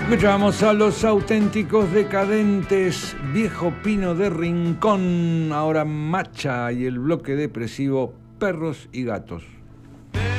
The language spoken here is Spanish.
Escuchamos a Los Auténticos Decadentes, Viejo Pino de Rincón, ahora Macha y el bloque depresivo Perros y Gatos.